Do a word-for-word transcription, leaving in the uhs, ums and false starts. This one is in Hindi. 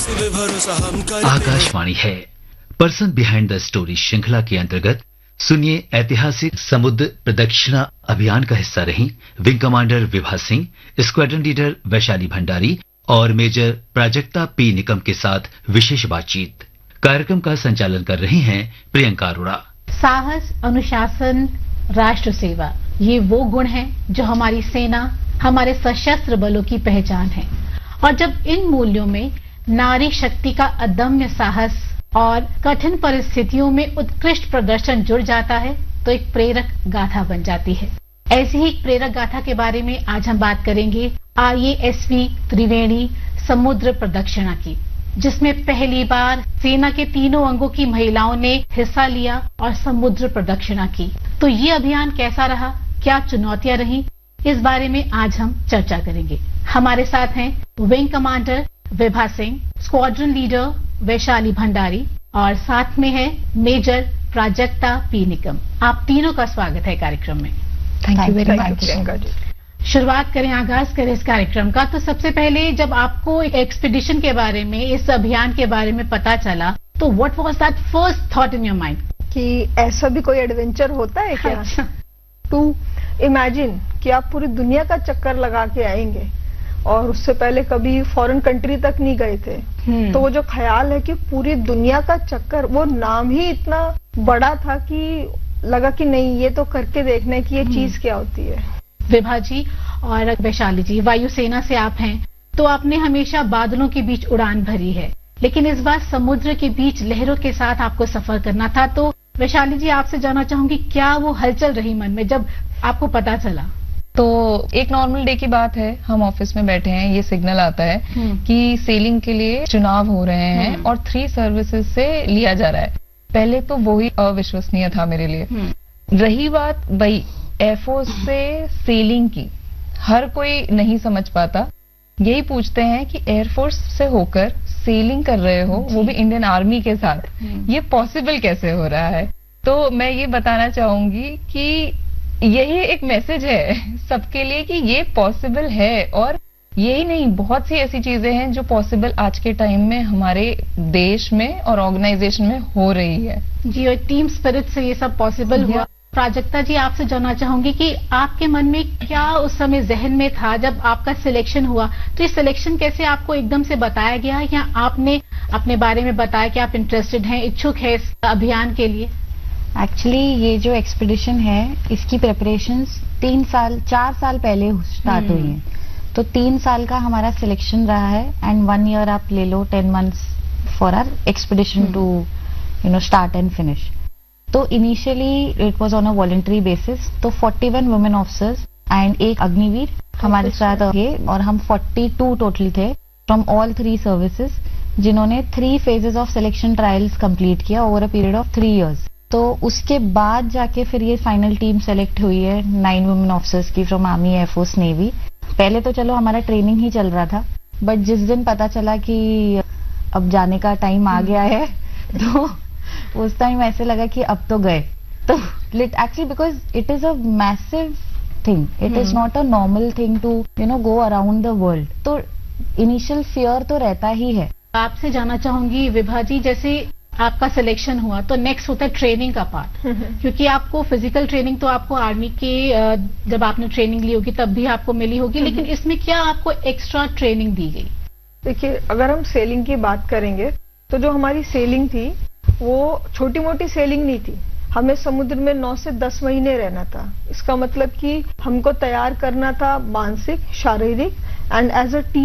आकाशवाणी है पर्सन बिहाइंड द स्टोरी श्रृंखला के अंतर्गत सुनिए ऐतिहासिक समुद्र प्रदक्षिणा अभियान का हिस्सा रही wing commander Vibha Singh, squadron leader Vaishali Bhandari और मेजर प्राजक्ता पी निकम के साथ विशेष बातचीत। कार्यक्रम का संचालन कर रही हैं प्रियंका अरोड़ा। साहस, अनुशासन, राष्ट्र सेवा, ये वो गुण हैं जो हमारी सेना, हमारे सशस्त्र बलों की पहचान है। और जब इन मूल्यों में नारी शक्ति का अदम्य साहस और कठिन परिस्थितियों में उत्कृष्ट प्रदर्शन जुड़ जाता है तो एक प्रेरक गाथा बन जाती है। ऐसी ही एक प्रेरक गाथा के बारे में आज हम बात करेंगे आईएएसवी त्रिवेणी समुद्र प्रदक्षिणा की, जिसमें पहली बार सेना के तीनों अंगों की महिलाओं ने हिस्सा लिया और समुद्र प्रदक्षिणा की। तो ये अभियान कैसा रहा, क्या चुनौतियां रही, इस बारे में आज हम चर्चा करेंगे। हमारे साथ हैं wing commander Vibha Singh, squadron leader Vaishali Bhandari और साथ में है मेजर प्राजक्ता पी निकम। आप तीनों का स्वागत है कार्यक्रम में। Thank you very much. शुरुआत करें, आगाज करें इस कार्यक्रम का। तो सबसे पहले जब आपको एक एक्सपीडिशन के बारे में, इस अभियान के बारे में पता चला, तो what was that first thought in your mind कि ऐसा भी कोई एडवेंचर होता है क्या? अच्छा। टू इमेजिन कि आप पूरी दुनिया का चक्कर लगा के आएंगे और उससे पहले कभी फॉरेन कंट्री तक नहीं गए थे, तो वो जो ख्याल है कि पूरी दुनिया का चक्कर, वो नाम ही इतना बड़ा था कि लगा कि नहीं, ये तो करके देखने की ये चीज क्या होती है। विभा जी और वैशाली जी, वायुसेना से आप हैं, तो आपने हमेशा बादलों के बीच उड़ान भरी है, लेकिन इस बार समुद्र के बीच लहरों के साथ आपको सफर करना था। तो वैशाली जी, आपसे जानना चाहूंगी, क्या वो हलचल रही मन में जब आपको पता चला? तो एक नॉर्मल डे की बात है, हम ऑफिस में बैठे हैं, ये सिग्नल आता है कि सेलिंग के लिए चुनाव हो रहे हैं और थ्री सर्विसेज से लिया जा रहा है। पहले तो वो ही अविश्वसनीय था मेरे लिए। रही बात भाई एयरफोर्स से सेलिंग की, हर कोई नहीं समझ पाता, यही पूछते हैं कि एयरफोर्स से होकर सेलिंग कर रहे हो, वो भी इंडियन आर्मी के साथ, ये पॉसिबल कैसे हो रहा है? तो मैं ये बताना चाहूंगी कि यही एक मैसेज है सबके लिए कि ये पॉसिबल है। और यही नहीं, बहुत सी ऐसी चीजें हैं जो पॉसिबल आज के टाइम में हमारे देश में और ऑर्गेनाइजेशन में हो रही है। जी, और टीम स्पिरिट से ये सब पॉसिबल हुआ। प्राजक्ता जी, आपसे जानना चाहूंगी कि आपके मन में क्या उस समय जहन में था जब आपका सिलेक्शन हुआ? तो ये सिलेक्शन कैसे आपको एकदम से बताया गया, या आपने अपने बारे में बताया कि आप इंटरेस्टेड हैं, इच्छुक है इस अभियान के लिए? एक्चुअली ये जो एक्सपीडिशन है, इसकी प्रिपरेशंस तीन साल चार साल पहले स्टार्ट हुई है। तो तीन साल का हमारा सिलेक्शन रहा है एंड वन ईयर आप ले लो, ten months for our expedition to you know start and finish. तो initially it was on a voluntary basis. तो इकतालीस वुमेन ऑफिसर्स एंड एक अग्निवीर हमारे साथ थे और हम बयालीस टोटली थे फ्रॉम ऑल थ्री सर्विसेज, जिन्होंने three phases of selection trials complete किया over a period of three years. तो उसके बाद जाके फिर ये फाइनल टीम सेलेक्ट हुई है नाइन वुमेन ऑफिसर्स की फ्रॉम आर्मी, एयरफोर्स, नेवी। पहले तो चलो हमारा ट्रेनिंग ही चल रहा था, बट जिस दिन पता चला कि अब जाने का टाइम आ गया है तो उस टाइम ऐसे लगा कि अब तो गए। तो actually because it is a massive thing, it is not a normal thing to you know go around the world. तो इनिशियल फियर तो रहता ही है। आपसे जानना चाहूंगी विभा जी, जैसे आपका सिलेक्शन हुआ तो नेक्स्ट होता है ट्रेनिंग का पार्ट, क्योंकि आपको फिजिकल ट्रेनिंग तो आपको आर्मी के जब आपने ट्रेनिंग ली होगी तब भी आपको मिली होगी, लेकिन इसमें क्या आपको एक्स्ट्रा ट्रेनिंग दी गई? देखिए, अगर हम सेलिंग की बात करेंगे तो जो हमारी सेलिंग थी वो छोटी मोटी सेलिंग नहीं थी। हमें समुद्र में नौ से दस महीने रहना था। इसका मतलब कि हमको तैयार करना था मानसिक, शारीरिक एंड एज अ टीम